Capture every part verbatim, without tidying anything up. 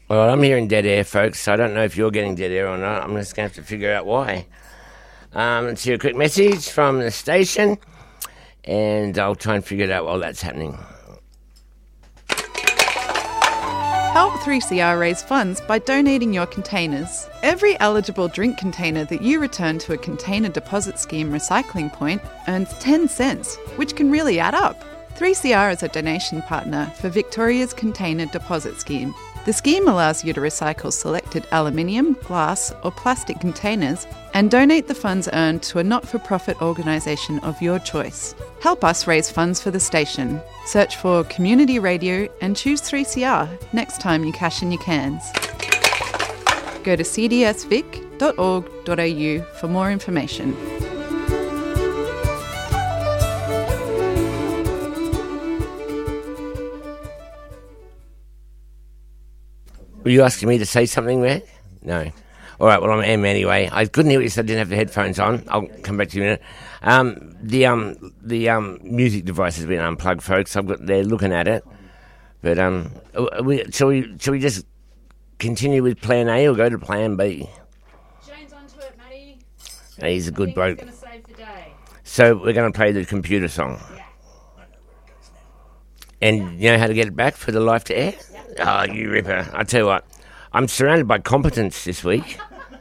Well, I'm hearing dead air, folks, so I don't know if you're getting dead air or not. I'm just going to have to figure out why. Um, let's hear a quick message from the station, and I'll try and figure it out while that's happening. Help three C R raise funds by donating your containers. Every eligible drink container that you return to a container deposit scheme recycling point earns ten cents, which can really add up. three C R is a donation partner for Victoria's Container Deposit Scheme. The scheme allows you to recycle selected aluminium, glass or plastic containers and donate the funds earned to a not-for-profit organisation of your choice. Help us raise funds for the station. Search for Community Radio and choose three C R next time you cash in your cans. Go to c d s vic dot org dot a u for more information. Were you asking me to say something there? No. All right, well, I'm M anyway. I couldn't hear what you said. I didn't have the headphones on. I'll come back to you in a minute. Um, the um, the um, music device has been unplugged, folks. I've got, they're looking at it. But um, we, shall, we, shall we just continue with plan A or go to plan B? Shane's onto it, Matty. He's a good I think bloke. he's going to save the day. So we're going to play the computer song. Yeah. And you know how to get it back for the life to air? Oh, you ripper. I tell you what, I'm surrounded by competence this week.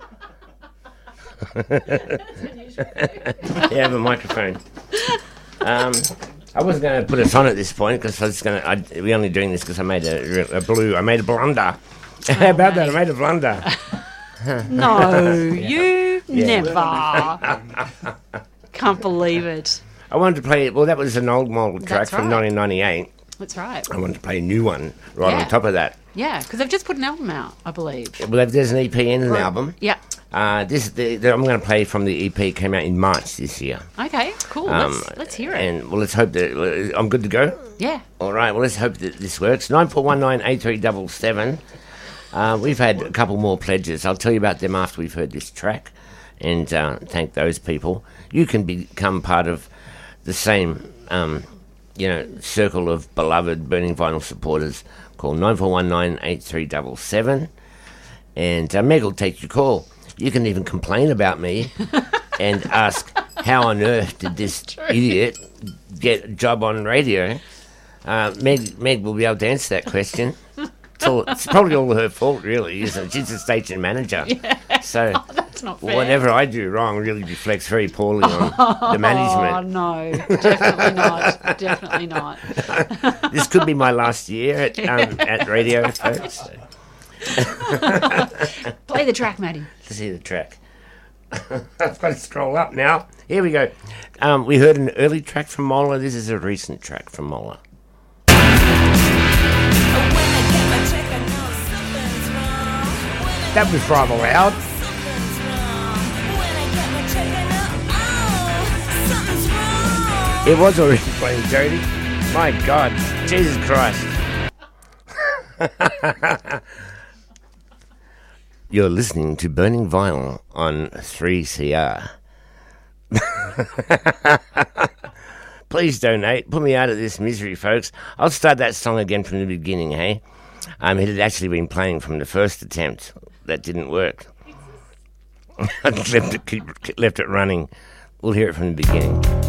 Yeah, I have a microphone. Um, I wasn't going to put us on at this point because I was going to. We're only doing this because I made a, a blue. I made a blunder. Oh, How about that? I made a blunder. No, you Yeah. never. Can't believe it. I wanted to play. Well, that was an old model track That's from right. nineteen ninety-eight. That's right. I wanted to play a new one right Yeah. on top of that. Yeah, because they've just put an album out, I believe. Well, there's an E P and an album. Yeah. Uh, this the, the, I'm going to play from the E P. Came out in March this year. Okay, cool. Um, let's, let's hear it. And well, let's hope that uh, I'm good to go. Yeah. All right. Well, let's hope that this works. Nine four one nine eight three double seven. Uh, we've had a couple more pledges. I'll tell you about them after we've heard this track, and uh, thank those people. You can become part of the same, um, you know, circle of beloved Burning Vinyl supporters. Call nine four one nine eight three double seven, and uh, Meg will take your call. You can even complain about me and ask, how on earth did this idiot get a job on radio? Uh, Meg, Meg will be able to answer that question. It's, all, it's probably all her fault, really, isn't it? She's a station manager. Yeah. So Oh, that's not fair. whatever I do wrong really reflects very poorly on the management. Oh, no. Definitely not. Definitely not. This could be my last year at, um, at radio, folks. Play the track, Matty. Let's hear the track. I've got to scroll up now. Here we go. Um, we heard an early track from Mola. This is a recent track from Mola. That was rather loud. It was already playing, Jody. My God. Jesus Christ. You're listening to Burning Vinyl on three C R. Please donate. Put me out of this misery, folks. I'll start that song again from the beginning, hey? Um, it had actually been playing from the first attempt. That didn't work. I left it, keep, left it running. We'll hear it from the beginning.